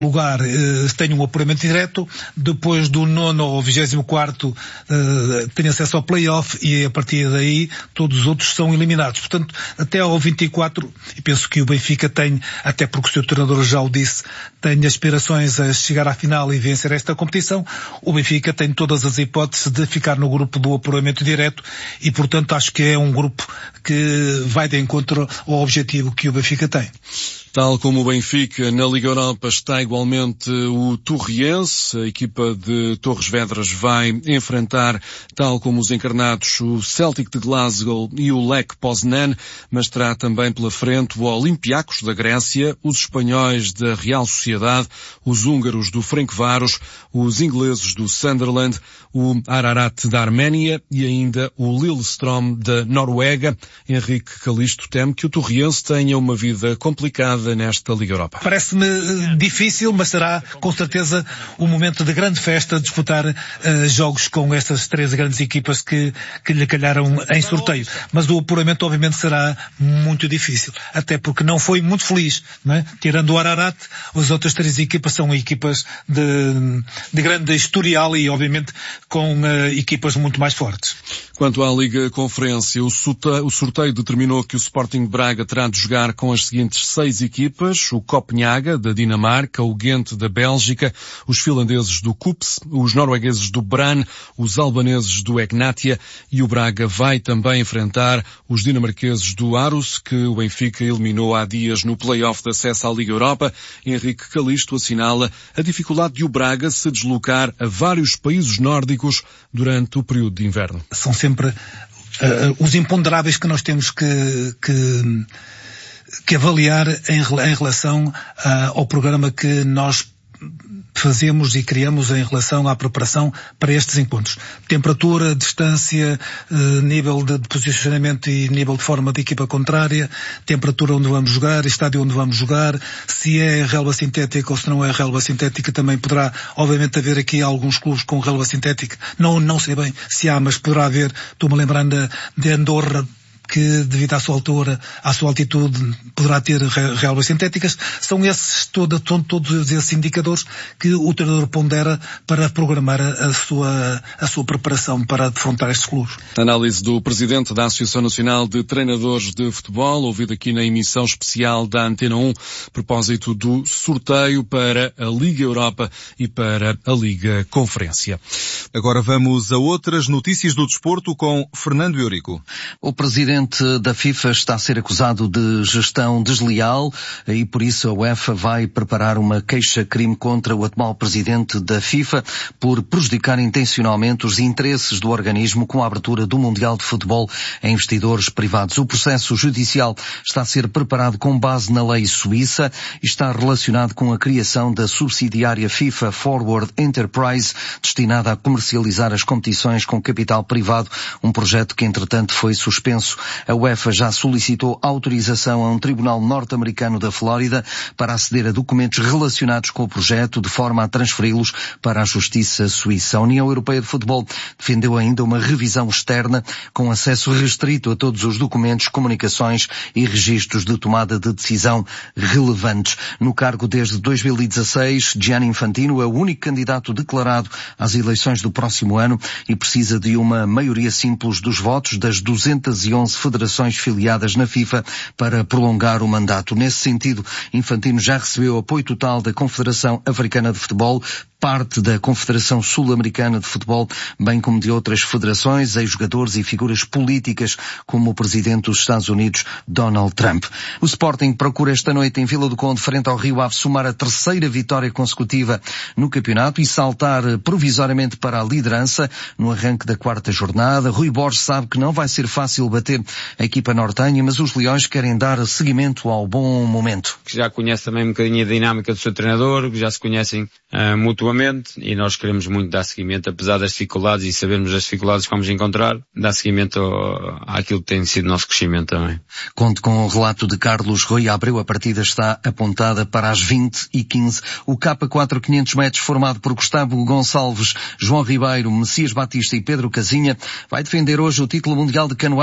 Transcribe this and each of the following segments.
lugar tem um apuramento direto, depois do 9º ao 24º tem acesso ao play-off e a partir daí todos os outros são eliminados. Portanto, até ao 24, e penso que o Benfica tem, até porque o seu treinador já o disse, tem aspirações a chegar à final e vencer esta competição, o Benfica tem todas as hipóteses de ficar no grupo do apuramento direto e, portanto, acho que é um grupo que vai de encontro ao objetivo que o Benfica tem. Tal como o Benfica, na Liga Europa está igualmente o Torriense. A equipa de Torres Vedras vai enfrentar, tal como os encarnados, o Celtic de Glasgow e o Lech Poznan, mas terá também pela frente o Olympiacos da Grécia, os espanhóis da Real Sociedade, os húngaros do Ferencváros, os ingleses do Sunderland, o Ararat da Arménia e ainda o Lillestrøm da Noruega. Henrique Calisto teme que o Torriense tenha uma vida complicada nesta Liga Europa. Parece-me difícil, mas será com certeza um momento de grande festa disputar jogos com estas três grandes equipas que lhe calharam em sorteio. Mas o apuramento obviamente será muito difícil, até porque não foi muito feliz, não é? Tirando o Ararat, as outras três equipas são equipas de grande historial e obviamente com equipas muito mais fortes. Quanto à Liga Conferência, o sorteio determinou que o Sporting Braga terá de jogar com as seguintes 6 equipas: o Copenhaga, da Dinamarca, o Ghent, da Bélgica, os finlandeses do KuPS, os noruegueses do Brann, os albaneses do Egnatia, e o Braga vai também enfrentar os dinamarqueses do Aarhus, que o Benfica eliminou há dias no play-off de acesso à Liga Europa. Henrique Calisto assinala a dificuldade de o Braga se deslocar a vários países nórdicos durante o período de inverno. São sempre os imponderáveis que nós temos que avaliar em relação ao programa que nós fazemos e criamos em relação à preparação para estes encontros. Temperatura, distância, nível de posicionamento e nível de forma de equipa contrária, temperatura onde vamos jogar, estádio onde vamos jogar, se é relva sintética ou se não é relva sintética. Também poderá, obviamente, haver aqui alguns clubes com relva sintética. Não sei bem se há, mas poderá haver. Estou-me lembrando de Andorra, que devido à sua altura, à sua altitude, poderá ter relvas sintéticas. São todos esses indicadores que o treinador pondera para programar a sua preparação para defrontar estes clubes. Análise do presidente da Associação Nacional de Treinadores de Futebol, ouvido aqui na emissão especial da Antena 1, a propósito do sorteio para a Liga Europa e para a Liga Conferência. Agora vamos a outras notícias do desporto com Fernando Eurico. O presidente da FIFA está a ser acusado de gestão desleal e por isso a UEFA vai preparar uma queixa-crime contra o atual presidente da FIFA por prejudicar intencionalmente os interesses do organismo com a abertura do Mundial de Futebol a investidores privados. O processo judicial está a ser preparado com base na lei suíça e está relacionado com a criação da subsidiária FIFA Forward Enterprise, destinada a comercializar as competições com capital privado, um projeto que entretanto foi suspenso. A UEFA já solicitou autorização a um tribunal norte-americano da Flórida para aceder a documentos relacionados com o projeto, de forma a transferi-los para a justiça suíça. A União Europeia de Futebol defendeu ainda uma revisão externa com acesso restrito a todos os documentos, comunicações e registros de tomada de decisão relevantes. No cargo desde 2016, Gianni Infantino é o único candidato declarado às eleições do próximo ano e precisa de uma maioria simples dos votos das 211 federações filiadas na FIFA para prolongar o mandato. Nesse sentido, Infantino já recebeu apoio total da Confederação Africana de Futebol, parte da Confederação Sul-Americana de Futebol, bem como de outras federações, ex-jogadores e figuras políticas, como o presidente dos Estados Unidos, Donald Trump. O Sporting procura esta noite em Vila do Conde, frente ao Rio Ave, somar a terceira vitória consecutiva no campeonato e saltar provisoriamente para a liderança no arranque da quarta jornada. Rui Borges sabe que não vai ser fácil bater a equipa nortenha, mas os Leões querem dar seguimento ao bom momento. Já conhece também um bocadinho a dinâmica do seu treinador, que já se conhecem mutuamente, e nós queremos muito dar seguimento, apesar das dificuldades e sabermos as dificuldades que vamos encontrar, dar seguimento àquilo que tem sido o nosso crescimento também. Conto com o relato de Carlos Rui Abreu. A partida está apontada para as 20h15. O K4 500 metros, formado por Gustavo Gonçalves, João Ribeiro, Messias Batista e Pedro Casinha, vai defender hoje o título mundial de canoagem na Polónia.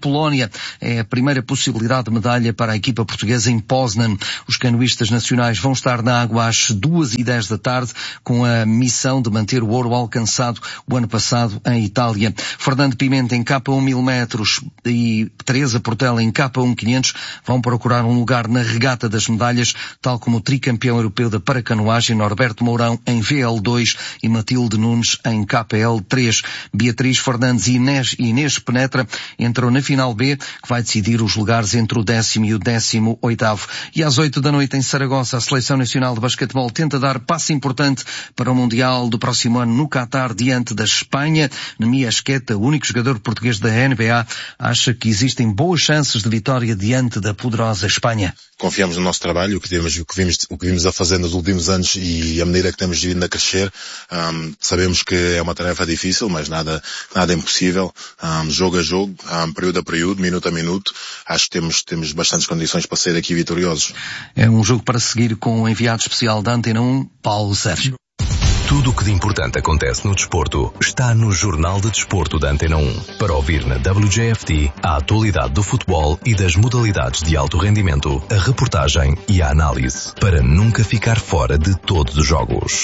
Polónia. É a primeira possibilidade de medalha para a equipa portuguesa em Poznan. Os canoístas nacionais vão estar na água às 2h10 da tarde com a missão de manter o ouro alcançado o ano passado em Itália. Fernando Pimenta em K1 1000 metros e Teresa Portela em K1 500 vão procurar um lugar na regata das medalhas, tal como o tricampeão europeu da paracanoagem Norberto Mourão em VL2 e Matilde Nunes em KPL3. Beatriz Fernandes e Inês Penetra entram na final B, que vai decidir os lugares entre o 10º e o 18º. E às 8 da noite em Saragossa, a Seleção Nacional de Basquetebol tenta dar passo importante para o Mundial do próximo ano no Qatar diante da Espanha. Nemi Asqueta, o único jogador português da NBA, acha que existem boas chances de vitória diante da poderosa Espanha. Confiamos no nosso trabalho, o que vimos a fazer nos últimos anos e à medida que temos vindo a crescer, sabemos que é uma tarefa difícil, mas nada impossível, jogo a jogo, período a período, minuto a minuto, acho que temos bastantes condições para ser aqui vitoriosos. É um jogo para seguir com o enviado especial da Antena 1, Paulo Sérgio. Tudo o que de importante acontece no desporto está no Jornal de Desporto da Antena 1. Para ouvir na WJFT a atualidade do futebol e das modalidades de alto rendimento, a reportagem e a análise, para nunca ficar fora de todos os jogos.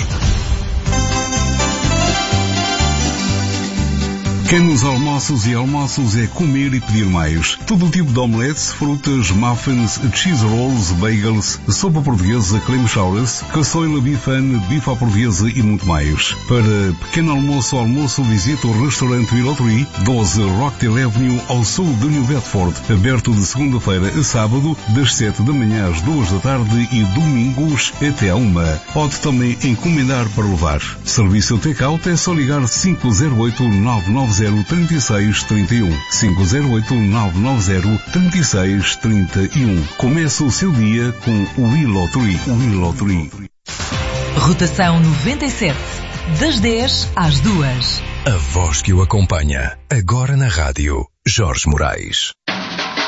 Quem nos almoços e almoços é comer e pedir mais. Todo tipo de omeletes, frutas, muffins, cheese rolls, bagels, sopa portuguesa, clam chowders, caçoila bifana, bife à portuguesa e muito mais. Para pequeno almoço, visite o restaurante Willow-Tree, 12 Rockdale Avenue, ao sul de New Bedford, aberto de segunda-feira a sábado, das 7 da manhã às 2 da tarde e domingos até à 1. Pode também encomendar para levar. Serviço take-out é só ligar 508-990-3631. 508-990-3631. Começa o seu dia com o Willow-Tree. Rotação 97. Das 10 às 2. A voz que o acompanha. Agora na rádio, Jorge Moraes.